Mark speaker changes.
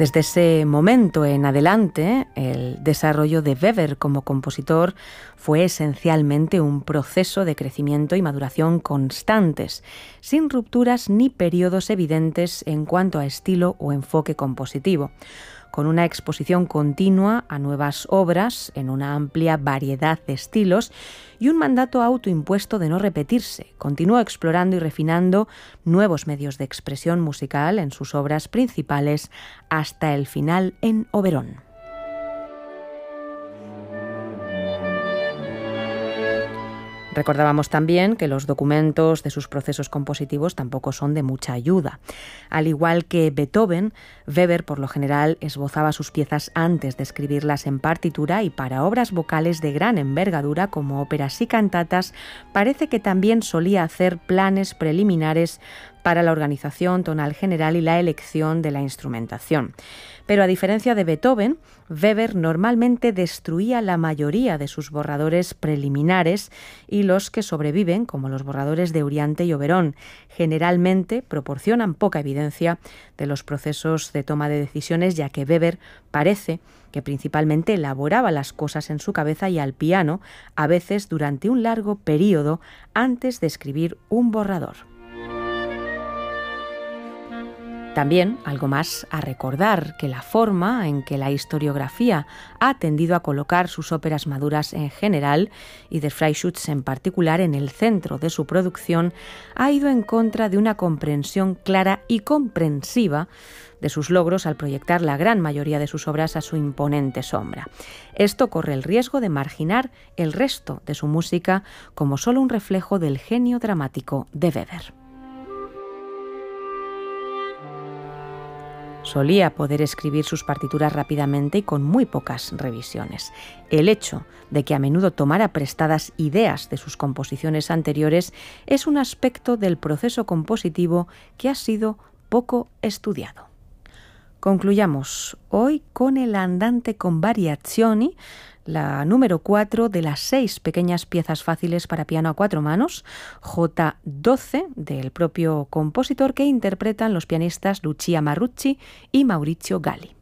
Speaker 1: Desde ese momento en adelante, el desarrollo de Weber como compositor fue esencialmente un proceso de crecimiento y maduración constantes, sin rupturas ni periodos evidentes en cuanto a estilo o enfoque compositivo, con una exposición continua a nuevas obras en una amplia variedad de estilos y un mandato autoimpuesto de no repetirse. Continuó explorando y refinando nuevos medios de expresión musical en sus obras principales hasta el final en Oberón. Recordábamos también que los documentos de sus procesos compositivos tampoco son de mucha ayuda. Al igual que Beethoven, Weber por lo general esbozaba sus piezas antes de escribirlas en partitura, y para obras vocales de gran envergadura como óperas y cantatas parece que también solía hacer planes preliminares para la organización tonal general y la elección de la instrumentación. Pero a diferencia de Beethoven, Weber normalmente destruía la mayoría de sus borradores preliminares, y los que sobreviven, como los borradores de Euryanthe y Oberón, generalmente proporcionan poca evidencia de los procesos de toma de decisiones, ya que Weber parece que principalmente elaboraba las cosas en su cabeza y al piano, a veces durante un largo periodo antes de escribir un borrador. También algo más a recordar, que la forma en que la historiografía ha tendido a colocar sus óperas maduras en general y de Freischütz en particular en el centro de su producción ha ido en contra de una comprensión clara y comprensiva de sus logros al proyectar la gran mayoría de sus obras a su imponente sombra. Esto corre el riesgo de marginar el resto de su música como solo un reflejo del genio dramático de Weber. Solía poder escribir sus partituras rápidamente y con muy pocas revisiones. El hecho de que a menudo tomara prestadas ideas de sus composiciones anteriores es un aspecto del proceso compositivo que ha sido poco estudiado. Concluyamos hoy con el Andante con Variazioni, la número 4 de las 6 pequeñas piezas fáciles para piano a 4 manos, J12, del propio compositor, que interpretan los pianistas Lucia Marrucci y Maurizio Galli.